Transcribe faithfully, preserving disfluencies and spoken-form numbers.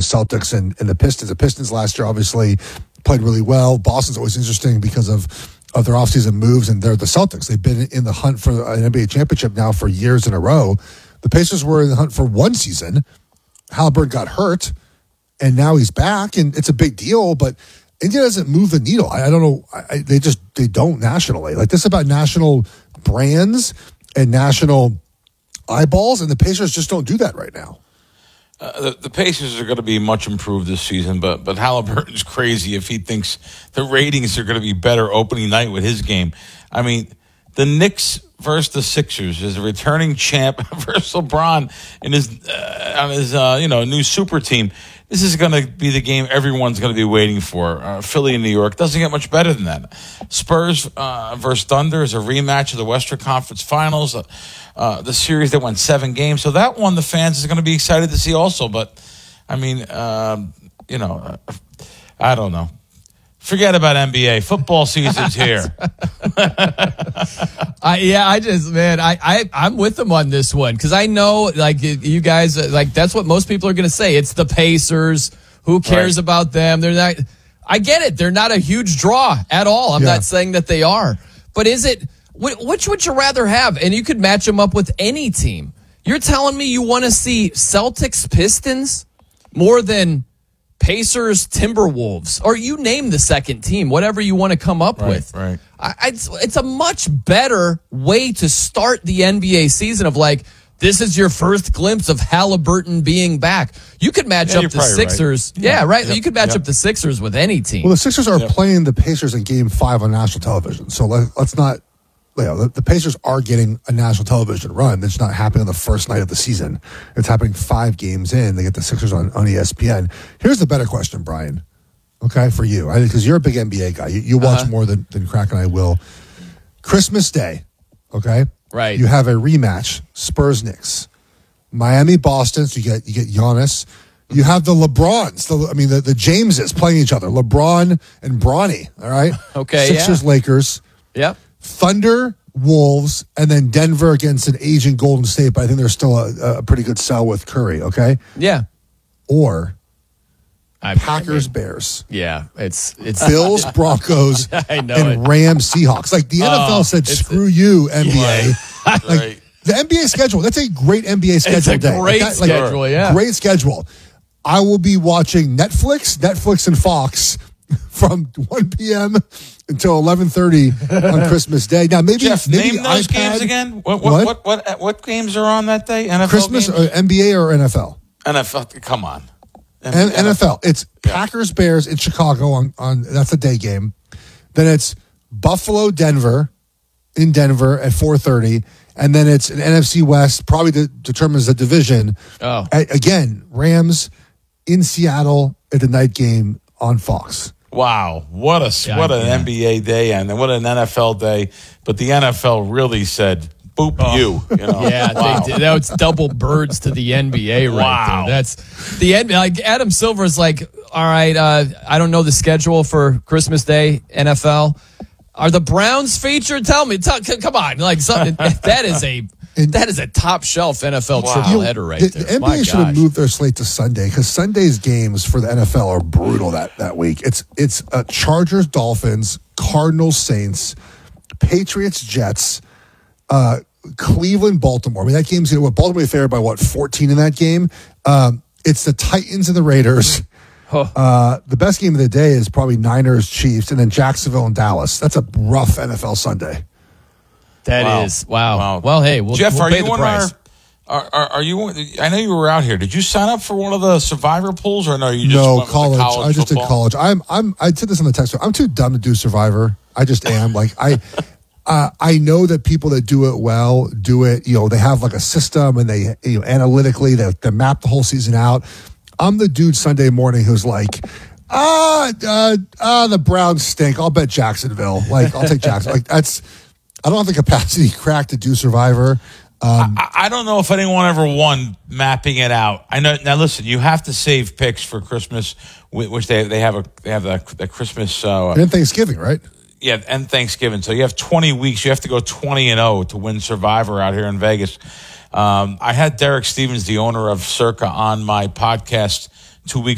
Celtics and, and the Pistons. The Pistons last year obviously played really well. Boston's always interesting because of, of their offseason moves, and they're the Celtics. They've been in the hunt for an N B A championship now for years in a row. The Pacers were in the hunt for one season. Halliburton got hurt, and now he's back, and it's a big deal, but India doesn't move the needle. I, I don't know. I, they just they don't nationally. Like, this is about national brands and national eyeballs, and the Pacers just don't do that right now. Uh, the, the Pacers are going to be much improved this season, but but Halliburton's crazy if he thinks the ratings are going to be better opening night with his game. I mean, the Knicks versus the Sixers is a returning champ versus LeBron in his uh, on his uh, you know new super team. This is going to be the game everyone's going to be waiting for. Uh, Philly and New York doesn't get much better than that. Spurs uh, versus Thunder is a rematch of the Western Conference Finals. Uh, uh, the series that went seven games, so that one the fans is going to be excited to see also. But I mean, uh, you know, uh, I don't know. Forget about N B A. Football season's here. I, yeah, I just, man, I, I, I'm with them on this one because I know, like, you guys, like, that's what most people are going to say. It's the Pacers. Who cares right. about them? They're not, I get it. They're not a huge draw at all. I'm yeah. not saying that they are. But is it, which would you rather have? And you could match them up with any team. You're telling me you want to see Celtics Pistons more than Pacers, Timberwolves, or you name the second team, whatever you want to come up right, with. Right. I, it's, it's a much better way to start the N B A season of like, this is your first glimpse of Halliburton being back. You could match yeah, up the Sixers. Right. Yeah, yeah, right. Yep. You could match yep. up the Sixers with any team. Well, the Sixers are yep. playing the Pacers in game five on national television. So let, let's not, you know, the, the Pacers are getting a national television run. It's not happening on the first night of the season. It's happening five games in. They get the Sixers on, on E S P N. Here's the better question, Brian. Okay, for you. Because you're a big N B A guy. You, you watch uh-huh. more than, than Crack and I will. Christmas Day, okay? Right. You have a rematch, Spurs-Knicks. Miami-Boston, so you get you get Giannis. You have the LeBrons, the, I mean, the, the Jameses playing each other. LeBron and Bronny, all right? Okay, Sixers-Lakers. Yeah. Yep. Thunder, Wolves, and then Denver against an aging Golden State, but I think there's still a, a pretty good sell with Curry, okay? Yeah. Or I, Packers, I mean, Bears. Yeah, it's it's Bills, Broncos, I know and it. Rams, Seahawks. Like, the N F L oh, said, screw you, N B A. Right. Like, right. the N B A schedule, that's a great N B A schedule It's a day. great like that, like, schedule, yeah. Great schedule. I will be watching Netflix, Netflix and Fox from one p.m. until eleven thirty on Christmas Day. Now, maybe, Jeff, maybe name those iPad, games again. What what, what what what what games are on that day? N F L Christmas, games? or N B A or N F L? N F L. Come on. N- N F L. It's Packers, Bears in Chicago on, on that's a day game. Then it's Buffalo, Denver in Denver at four thirty. And then it's an N F C West, probably de- determines the division. Oh. A- again, Rams in Seattle at the night game on Fox. Wow, what a Yeah, what an yeah. N B A day and what an N F L day. But the N F L really said, "Boop Oh. you." You know? Yeah, wow. they did. That was double birds to the N B A right Wow. there. That's the N B A. Like Adam Silver's like, all right, uh, I don't know the schedule for Christmas Day N F L. Are the Browns featured? Tell me. Tell, c- come on. Like something that is a that is a top shelf N F L Wow. triple header right the, there. The N B A My should have gosh. moved their slate to Sunday because Sunday's games for the N F L are brutal that, that week. It's it's uh, Chargers, Dolphins, Cardinals, Saints, Patriots, Jets, uh, Cleveland, Baltimore. I mean, that game's going to, what, Baltimore favored by what, fourteen in that game? Um, it's the Titans and the Raiders. Uh, the best game of the day is probably Niners, Chiefs, and then Jacksonville and Dallas. That's a rough N F L Sunday. That Wow. is wow. Wow. Well, hey, we'll, Jeff, we'll are pay you the on price. our? Are, are, are you? I know you were out here. Did you sign up for one of the Survivor pools, or no? You just No, went with the college. college I just football? did college. I'm I'm I said this on the text. I'm too dumb to do Survivor. I just am. Like I uh, I know that people that do it well do it, you know, they have like a system and they, you know, analytically they, they map the whole season out. I'm the dude Sunday morning who's like, ah, uh, ah, the Browns stink. I'll bet Jacksonville. Like, I'll take Jacksonville. Like, that's, I don't have the capacity crack to do Survivor. Um, I, I don't know if anyone ever won mapping it out. I know. Now, listen, you have to save picks for Christmas, whi- which they they have a they have the, the Christmas. Uh, and Thanksgiving, right? yeah, and Thanksgiving. So you have twenty weeks. You have to go twenty and zero to win Survivor out here in Vegas. Um, I had Derek Stevens, the owner of Circa, on my podcast two weeks